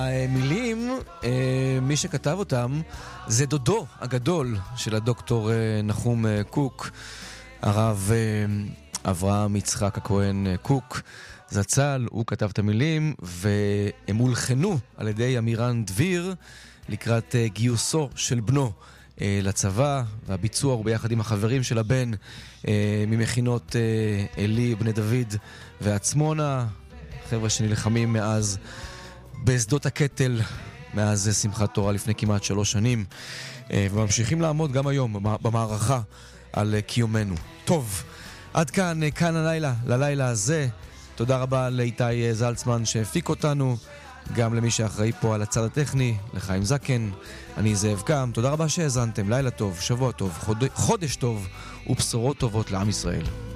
המילים, מי שכתב אותם זה דודו הגדול של הדוקטור נחום קוק, הרב אברהם יצחק הכהן קוק זצ"ל. הוא כתב את המילים והם הולחנו על ידי אמירן דביר לקראת גיוסו של בנו לצבא, והביצוע הוא ביחד עם החברים של הבן ממכינות אלי, בני דוד ועצמונה, חבר'ה שנלחמים מאז בשדות הקטל, מאז שמחת תורה לפני כמעט 3 שנים, וממשיכים לעמוד גם היום במערכה על קיומנו. טוב, עד כאן הלילה, ללילה הזה. תודה רבה לאיתי זלצמן שהפיק אותנו, גם למי שאחראי פה על הצד הטכני, לחיים זקן. אני זאב קם, תודה רבה שהאזנתם, לילה טוב, שבוע טוב, חודש טוב ובשורות טובות לעם ישראל.